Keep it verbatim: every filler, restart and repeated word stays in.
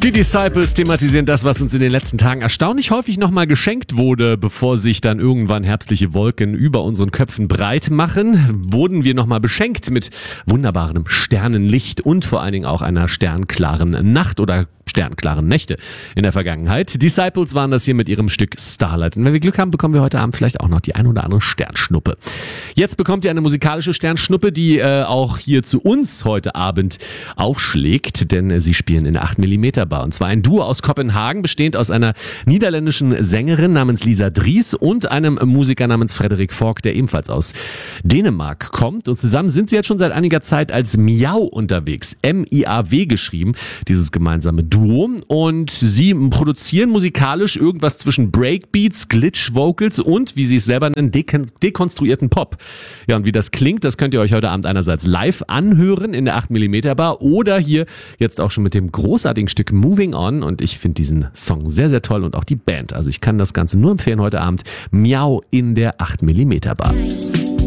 Die Disciples thematisieren das, was uns in den letzten Tagen erstaunlich häufig nochmal geschenkt wurde, bevor sich dann irgendwann herbstliche Wolken über unseren Köpfen breit machen. Wurden wir nochmal beschenkt mit wunderbarem Sternenlicht und vor allen Dingen auch einer sternklaren Nacht oder sternklaren Nächte in der Vergangenheit. Disciples waren das hier mit ihrem Stück Starlight. Und wenn wir Glück haben, bekommen wir heute Abend vielleicht auch noch die ein oder andere Sternschnuppe. Jetzt bekommt ihr eine musikalische Sternschnuppe, die äh, auch hier zu uns heute Abend aufschlägt, denn äh, sie spielen in der acht Millimeter Bar. Und zwar ein Duo aus Kopenhagen, bestehend aus einer niederländischen Sängerin namens Lisa Dries und einem Musiker namens Frederik Fork, der ebenfalls aus Dänemark kommt. Und zusammen sind sie jetzt schon seit einiger Zeit als Miau unterwegs. M I A W geschrieben, dieses gemeinsame Duo. Und sie produzieren musikalisch irgendwas zwischen Breakbeats, Glitch-Vocals und, wie sie es selber nennen, dekon- dekonstruierten Pop. Ja, und wie das klingt, das könnt ihr euch heute Abend einerseits live anhören in der acht Millimeter Bar oder hier jetzt auch schon mit dem großartigen Stück Moving On. Und ich finde diesen Song sehr, sehr toll und auch die Band. Also ich kann das Ganze nur empfehlen heute Abend. Miau in der acht Millimeter Bar.